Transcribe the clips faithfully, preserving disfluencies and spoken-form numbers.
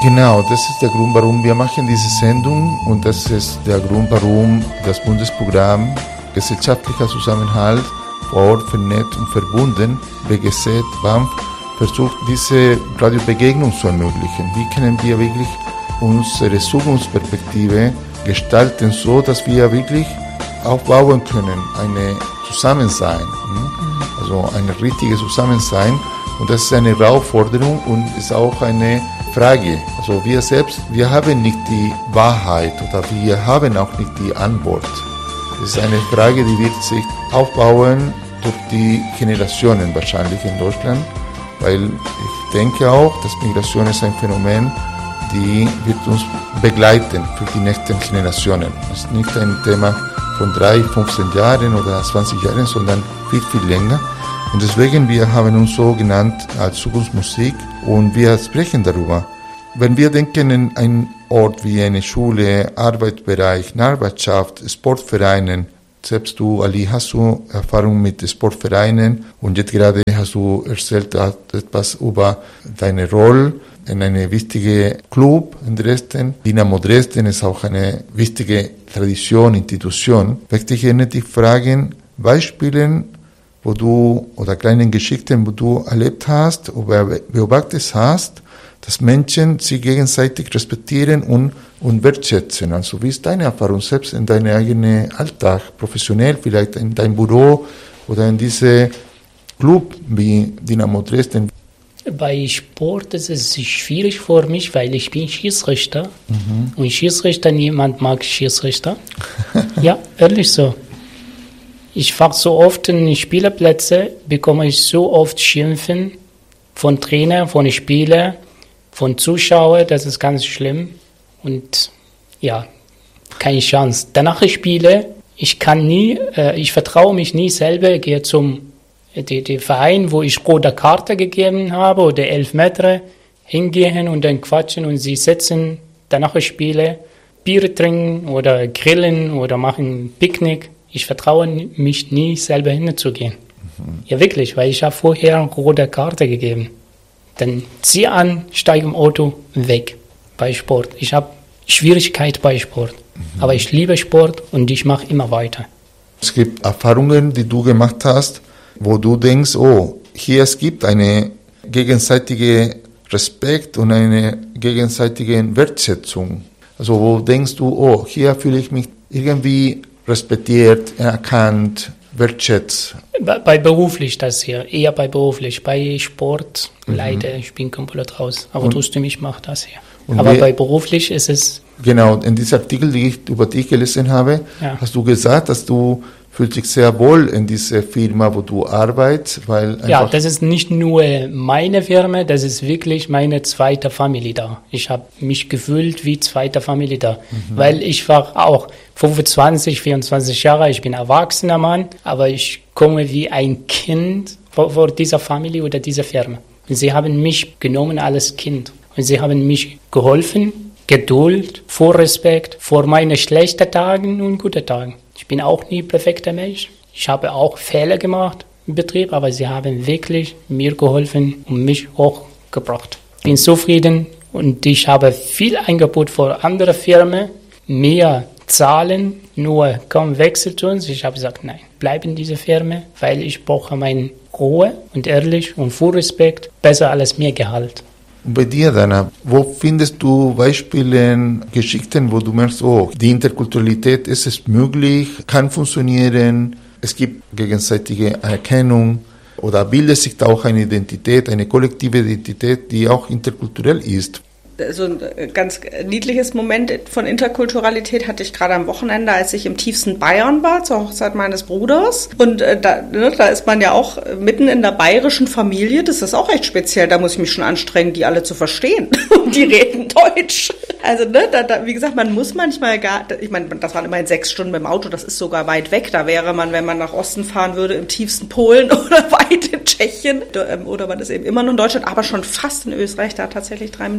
Genau, das ist der Grund, warum wir machen diese Sendung und das ist der Grund, warum das Bundesprogramm Gesellschaftlicher Zusammenhalt vor Ort vernetzt und verbunden, B G Z, B A M F, versucht diese Radiobegegnung zu ermöglichen. Wie können wir wirklich unsere Zukunftsperspektive gestalten, so dass wir wirklich aufbauen können, eine Zusammensein, also ein richtiges Zusammensein. Und das ist eine Herausforderung und ist auch eine Frage. Also wir selbst, wir haben nicht die Wahrheit oder wir haben auch nicht die Antwort. Es ist eine Frage, die wird sich aufbauen durch die Generationen wahrscheinlich in Deutschland, weil ich denke auch, dass Migration ist ein Phänomen, die wird uns begleiten für die nächsten Generationen. Es ist nicht ein Thema von drei, fünfzehn Jahren oder zwanzig Jahren, sondern viel, viel länger. Und deswegen, wir haben uns so genannt als Zukunftsmusik und wir sprechen darüber. Wenn wir denken an einen Ort wie eine Schule, Arbeitsbereich, Nachbarschaft, Sportvereinen, selbst du, Ali, hast du Erfahrung mit Sportvereinen und jetzt gerade hast du erzählt etwas über deine Rolle in einem wichtigen Club in Dresden. Dynamo Dresden ist auch eine wichtige Tradition, Institution. Möchte ich gerne dich fragen, Beispiele, wo du, oder kleine Geschichten, wo du erlebt hast oder beobachtet hast, dass Menschen sich gegenseitig respektieren und, und wertschätzen. Also wie ist deine Erfahrung selbst in deinem eigenen Alltag, professionell, vielleicht in deinem Büro oder in diesem Club wie Dynamo Dresden? Bei Sport ist es schwierig für mich, weil ich bin Schiedsrichter. Mhm. Und Schiedsrichter, niemand mag Schiedsrichter. Ja, ehrlich so. Ich fahre so oft in Spielerplätze, bekomme ich so oft Schimpfen von Trainern, von Spielern, von Zuschauern, das ist ganz schlimm. Und ja, keine Chance. Danach ich spiele, ich kann nie, äh, ich vertraue mich nie selber, ich gehe zum die, die Verein, wo ich rote Karte gegeben habe oder elf Meter, hingehen und dann quatschen und sie sitzen, danach ich spiele, Bier trinken oder grillen oder machen Picknick. Ich vertraue mich nie, selber hinzugehen. Mhm. Ja, wirklich, weil ich habe vorher eine rote Karte gegeben. Dann zieh an, steige im Auto, weg bei Sport. Ich habe Schwierigkeit bei Sport, mhm. aber ich liebe Sport und ich mache immer weiter. Es gibt Erfahrungen, die du gemacht hast, wo du denkst, oh, hier es gibt eine gegenseitige Respekt und eine gegenseitige Wertschätzung. Also wo denkst du, oh, hier fühle ich mich irgendwie respektiert, erkannt, wertschätzt. Bei, bei beruflich das hier, eher bei beruflich. Bei Sport, mhm. leider, ich bin komplett raus. Aber trotzdem, ich mache das hier. Aber wir, bei beruflich ist es... Genau, in diesem Artikel, den ich über dich gelesen habe, ja. hast du gesagt, dass du fühlst dich sehr wohl in dieser Firma, wo du arbeitest, weil ja, das ist nicht nur meine Firma, das ist wirklich meine zweite Familie da. Ich habe mich gefühlt wie zweite Familie da, mhm. weil ich war auch fünfundzwanzig, vierundzwanzig Jahre, ich bin ein erwachsener Mann, aber ich komme wie ein Kind vor, vor dieser Familie oder dieser Firma. Und sie haben mich genommen als Kind und sie haben mich geholfen, Geduld, Vorrespekt vor meinen schlechten Tagen und guten Tagen. Ich bin auch nie perfekter Mensch. Ich habe auch Fehler gemacht im Betrieb, aber sie haben wirklich mir geholfen und mich hochgebracht. Ich bin zufrieden und ich habe viel Angebot für andere Firmen, mehr zahlen, nur kaum wechselt uns. Ich habe gesagt, nein, bleib in dieser Firma, weil ich brauche meine Ruhe und ehrlich und voll Respekt, besser als mehr Gehalt. Und bei dir, Dana, wo findest du Beispiele, Geschichten, wo du merkst, oh, die Interkulturalität ist es möglich, kann funktionieren, es gibt gegenseitige Anerkennung oder bildet sich da auch eine Identität, eine kollektive Identität, die auch interkulturell ist? So ein ganz niedliches Moment von Interkulturalität hatte ich gerade am Wochenende, als ich im tiefsten Bayern war, zur Hochzeit meines Bruders. Und äh, da, ne, da ist man ja auch mitten in der bayerischen Familie. Das ist auch echt speziell. Da muss ich mich schon anstrengen, die alle zu verstehen. Und die reden Deutsch. Also, ne, da, da, wie gesagt, man muss manchmal gar, ich meine, das waren immerhin sechs Stunden mit dem Auto, das ist sogar weit weg. Da wäre man, wenn man nach Osten fahren würde, im tiefsten Polen oder weit in Tschechien. Oder man ist eben immer noch in Deutschland, aber schon fast in Österreich, da tatsächlich drei Minuten weiter.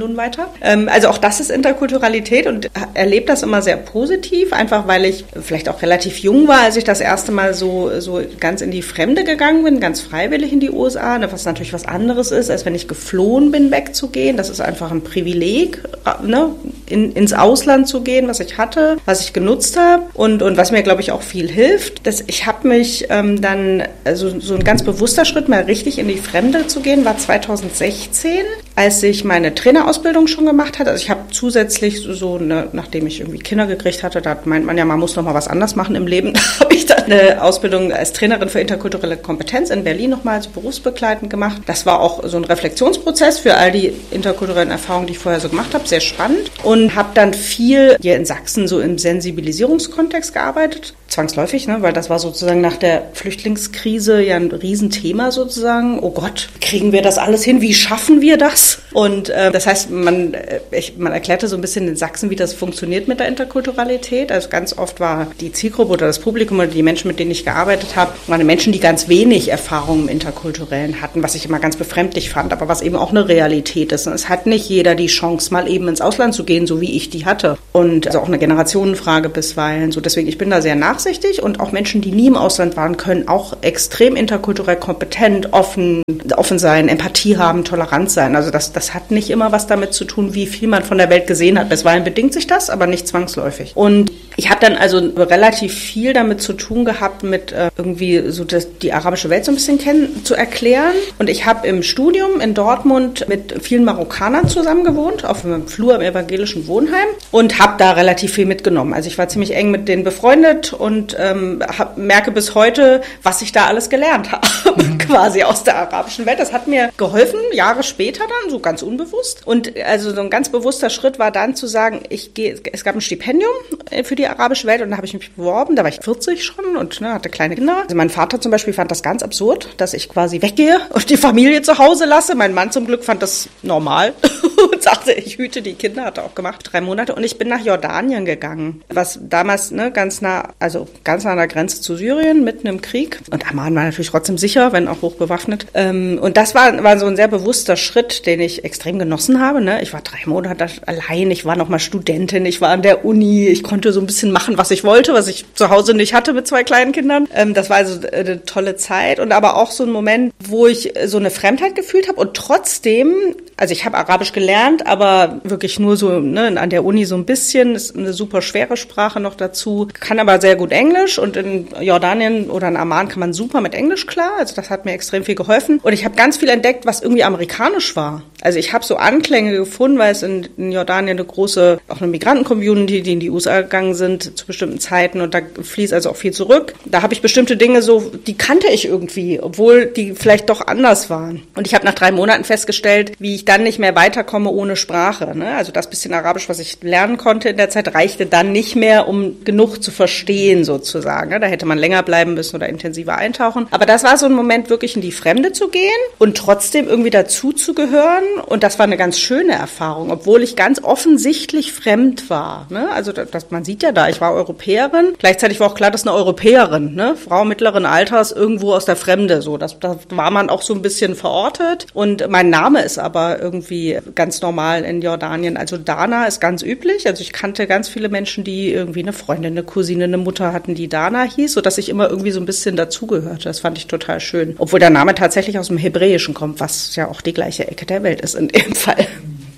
weiter. Ähm, also auch das ist Interkulturalität und erlebe das immer sehr positiv, einfach weil ich vielleicht auch relativ jung war, als ich das erste Mal so, so ganz in die Fremde gegangen bin, ganz freiwillig in die U S A, was natürlich was anderes ist, als wenn ich geflohen bin, wegzugehen. Das ist einfach ein Privileg, ne, in, ins Ausland zu gehen, was ich hatte, was ich genutzt habe und, und was mir, glaube ich, auch viel hilft. Dass ich habe mich ähm, dann, also so ein ganz bewusster Schritt, mal richtig in die Fremde zu gehen, war zweitausendsechzehn, als ich meine Trainerausbildung schon gemacht hatte. Also ich habe zusätzlich so, so eine, nachdem ich irgendwie Kinder gekriegt hatte, da meint man ja, man muss noch mal was anders machen im Leben, da habe ich dann eine Ausbildung als Trainerin für interkulturelle Kompetenz in Berlin nochmal so berufsbegleitend gemacht. Das war auch so ein Reflexionsprozess für all die interkulturellen Erfahrungen, die ich vorher so gemacht habe, sehr spannend und habe dann viel hier in Sachsen so im Sensibilisierungskontext gearbeitet, zwangsläufig, ne, weil das war sozusagen nach der Flüchtlingskrise ja ein Riesenthema sozusagen. Oh Gott, kriegen wir das alles hin? Wie schaffen wir das? Und äh, das heißt, man, ich, man erklärte so ein bisschen in Sachsen, wie das funktioniert mit der Interkulturalität. Also ganz oft war die Zielgruppe oder das Publikum oder die Menschen, mit denen ich gearbeitet habe, waren Menschen, die ganz wenig Erfahrung im Interkulturellen hatten, was ich immer ganz befremdlich fand, aber was eben auch eine Realität ist. Und es hat nicht jeder die Chance, mal eben ins Ausland zu gehen, so wie ich die hatte. Und also auch eine Generationenfrage bisweilen. So deswegen, ich bin da sehr nachsichtig und auch Menschen, die nie im Ausland waren, können auch extrem interkulturell kompetent, offen, offen sein, Empathie haben, tolerant sein. Also das, das hat nicht immer was damit zu tun, wie viel man von der Welt gesehen hat. Bisweilen bedingt sich das, aber nicht zwangsläufig. Und ich habe dann also relativ viel damit zu tun gehabt, mit äh, irgendwie so das, die arabische Welt so ein bisschen kennen, zu erklären. Und ich habe im Studium in Dortmund mit vielen Marokkanern zusammen gewohnt, auf einem Flur im evangelischen Wohnheim und habe da relativ viel mitgenommen. Also ich war ziemlich eng mit denen befreundet und ähm, hab, merke bis heute, was ich da alles gelernt habe, mhm. quasi aus der arabischen Welt. Das hat mir geholfen, Jahre später dann, so ganz unbewusst. Und also so ein ganz bewusster Schritt war dann zu sagen, ich gehe, es gab ein Stipendium für die arabische Welt und da habe ich mich beworben, da war ich vierzig schon und ne, hatte kleine Kinder. Also mein Vater zum Beispiel fand das ganz absurd, dass ich quasi weggehe und die Familie zu Hause lasse. Mein Mann zum Glück fand das normal und sagte, ich hüte die Kinder, hat er auch gemacht, drei Monate. Und ich bin nach Jordanien gegangen, was damals ne, ganz nah, also ganz nah an der Grenze zu Syrien, mitten im Krieg. Und Amman war natürlich trotzdem sicher, wenn auch hochbewaffnet. Und das war, war so ein sehr bewusster Schritt, den ich extrem genossen habe. Ne? Ich war drei Monate allein, ich war noch mal Studentin, ich war an der Uni, ich konnte so ein bisschen machen, was ich wollte, was ich zu Hause nicht hatte mit zwei kleinen Kindern. Das war also eine tolle Zeit und aber auch so ein Moment, wo ich so eine Fremdheit gefühlt habe und trotzdem, also ich habe Arabisch gelernt, aber wirklich nur so ne, an der Uni so ein bisschen, ist eine super schwere Sprache noch dazu, kann aber sehr gut Englisch und in Jordanien oder in Amman kann man super mit Englisch klar, also das hat mir extrem viel geholfen und ich habe ganz viel entdeckt, was irgendwie amerikanisch war. Also ich habe so Anklänge gefunden, weil es in, in Jordanien eine große, auch eine Migranten-Community, die in die U S A gegangen sind zu bestimmten Zeiten und da fließt also auch viel zurück. Da habe ich bestimmte Dinge so, die kannte ich irgendwie, obwohl die vielleicht doch anders waren. Und ich habe nach drei Monaten festgestellt, wie ich dann nicht mehr weiterkomme ohne Sprache. Ne? Also das bisschen Arabisch, was ich lernen konnte in der Zeit, reichte dann nicht mehr, um genug zu verstehen sozusagen. Ne? Da hätte man länger bleiben müssen oder intensiver eintauchen. Aber das war so ein Moment, wirklich in die Fremde zu gehen und trotzdem irgendwie dazu zu gehören. Und das war eine ganz schöne Erfahrung, obwohl ich ganz offensichtlich fremd war. Ne? Also das, das, man sieht ja da, ich war Europäerin. Gleichzeitig war auch klar, dass eine Europäerin, ne? Frau mittleren Alters, irgendwo aus der Fremde. So, das, das war man auch so ein bisschen verortet. Und mein Name ist aber irgendwie ganz normal in Jordanien. Also Dana ist ganz üblich. Also ich kannte ganz viele Menschen, die irgendwie eine Freundin, eine Cousine, eine Mutter hatten, die Dana hieß, sodass ich immer irgendwie so ein bisschen dazugehörte. Das fand ich total schön. Obwohl der Name tatsächlich aus dem Hebräischen kommt, was ja auch die gleiche Ecke der Welt ist in dem Fall.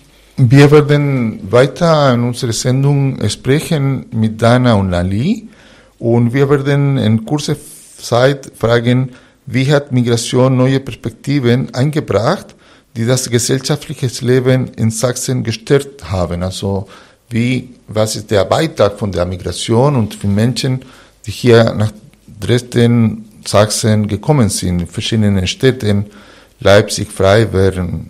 Wir werden weiter in unserer Sendung sprechen mit Dana und Lali und wir werden in kurzer Zeit fragen, wie hat Migration neue Perspektiven eingebracht, die das gesellschaftliche Leben in Sachsen gestört haben. Also wie, was ist der Beitrag von der Migration und von Menschen, die hier nach Dresden, Sachsen gekommen sind, in verschiedenen Städten, Leipzig, Freiberg,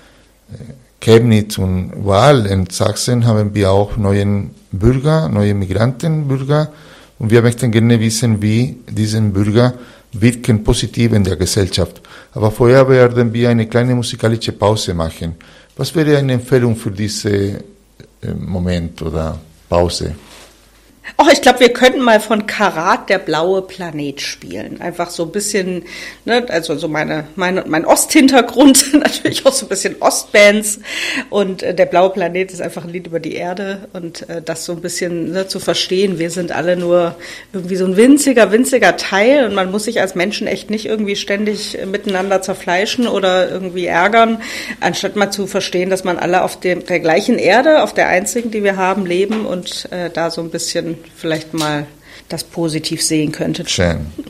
Chemnitz und überall in Sachsen haben wir auch neue Bürger, neue Migrantenbürger und wir möchten gerne wissen, wie diese Bürger wirken positiv in der Gesellschaft. Aber vorher werden wir eine kleine musikalische Pause machen. Was wäre eine Empfehlung für diesen Moment oder Pause? Ach, ich glaube, wir könnten mal von Karat der blaue Planet spielen. Einfach so ein bisschen, ne, also so meine, meine, mein Osthintergrund, natürlich auch so ein bisschen Ostbands. Und äh, der blaue Planet ist einfach ein Lied über die Erde. Und äh, das so ein bisschen ne, zu verstehen, wir sind alle nur irgendwie so ein winziger, winziger Teil. Und man muss sich als Menschen echt nicht irgendwie ständig miteinander zerfleischen oder irgendwie ärgern, anstatt mal zu verstehen, dass man alle auf dem, der gleichen Erde, auf der einzigen, die wir haben, leben und äh, da so ein bisschen vielleicht mal das positiv sehen könnte. Schön.